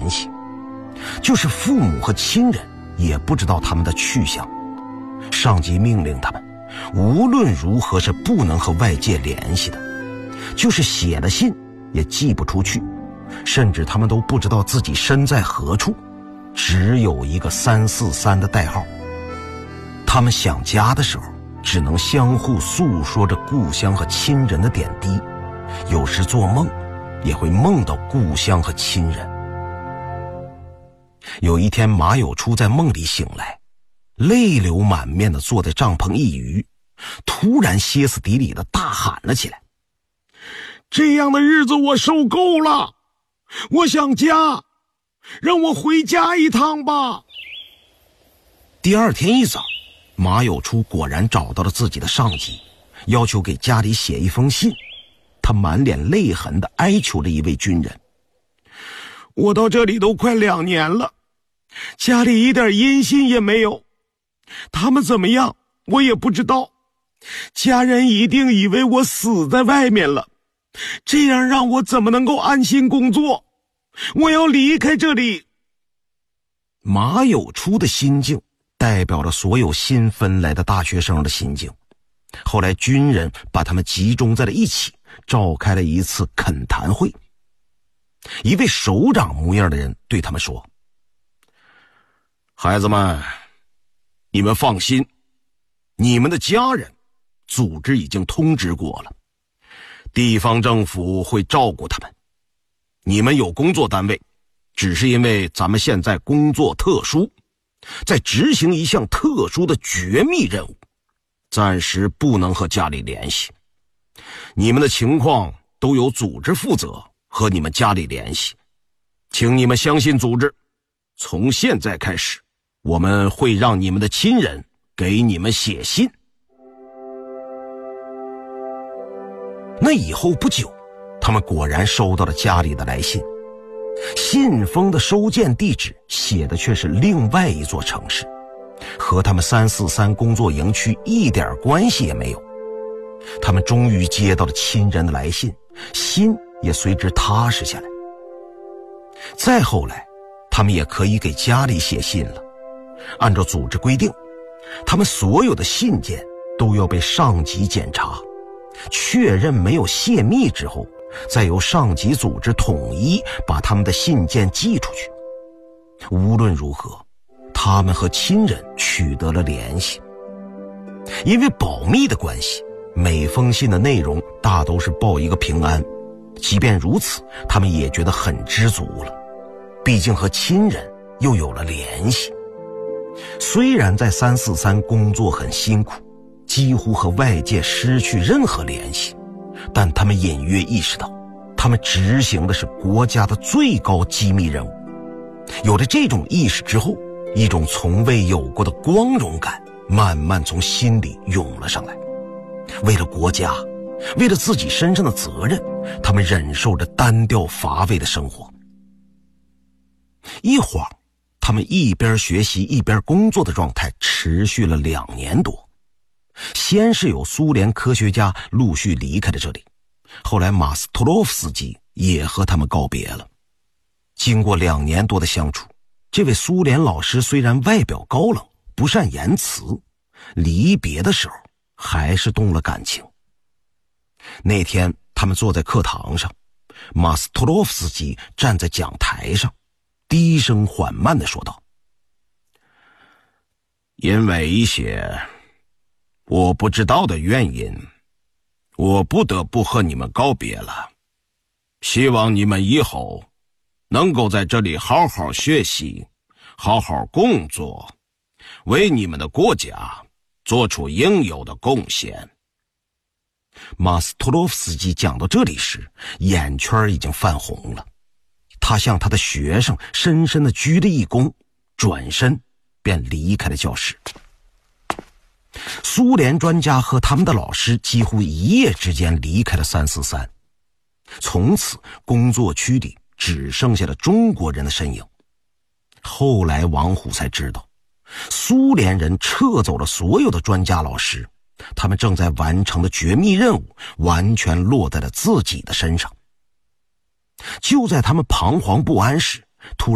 联系，就是父母和亲人也不知道他们的去向。上级命令他们无论如何是不能和外界联系的，就是写了信也寄不出去，甚至他们都不知道自己身在何处，只有一个343的代号。他们想家的时候只能相互诉说着故乡和亲人的点滴，有时做梦也会梦到故乡和亲人。有一天，马有初在梦里醒来，泪流满面地坐在帐篷一隅，突然歇斯底里地大喊了起来：这样的日子我受够了，我想家，让我回家一趟吧。第二天一早，马有初果然找到了自己的上级，要求给家里写一封信。他满脸泪痕地哀求了一位军人：我到这里都快2年了，家里一点音信也没有，他们怎么样我也不知道，家人一定以为我死在外面了，这样让我怎么能够安心工作？我要离开这里。马有初的心境代表了所有新分来的大学生的心境。后来军人把他们集中在了一起，召开了一次恳谈会。一位首长模样的人对他们说：孩子们，你们放心，你们的家人组织已经通知过了，地方政府会照顾他们。你们有工作单位，只是因为咱们现在工作特殊，在执行一项特殊的绝密任务，暂时不能和家里联系。你们的情况都由组织负责和你们家里联系，请你们相信组织。从现在开始，我们会让你们的亲人给你们写信。那以后不久，他们果然收到了家里的来信，信封的收件地址写的却是另外一座城市，和他们343工作营区一点关系也没有。他们终于接到了亲人的来信，心也随之踏实下来。再后来，他们也可以给家里写信了。按照组织规定，他们所有的信件都要被上级检查，确认没有泄密之后，再由上级组织统一把他们的信件寄出去。无论如何，他们和亲人取得了联系。因为保密的关系，每封信的内容大都是报一个平安。即便如此，他们也觉得很知足了，毕竟和亲人又有了联系。虽然在343工作很辛苦，几乎和外界失去任何联系，但他们隐约意识到，他们执行的是国家的最高机密任务。有了这种意识之后，一种从未有过的光荣感慢慢从心里涌了上来。为了国家，为了自己身上的责任，他们忍受着单调乏味的生活。一晃，他们一边学习一边工作的状态持续了2年多。先是有苏联科学家陆续离开了这里，后来马斯托洛夫斯基也和他们告别了。经过2年多的相处，这位苏联老师虽然外表高冷，不善言辞，离别的时候还是动了感情。那天他们坐在课堂上，马斯托洛夫斯基站在讲台上，低声缓慢地说道：因为一些我不知道的原因，我不得不和你们告别了。希望你们以后能够在这里好好学习，好好工作，为你们的国家做出应有的贡献。马斯托洛夫斯基讲到这里时，眼圈已经泛红了。他向他的学生深深地鞠了一躬，转身便离开了教室。苏联专家和他们的老师几乎一夜之间离开了343，从此工作区里只剩下了中国人的身影。后来王虎才知道，苏联人撤走了所有的专家老师，他们正在完成的绝密任务完全落在了自己的身上。就在他们彷徨不安时，突然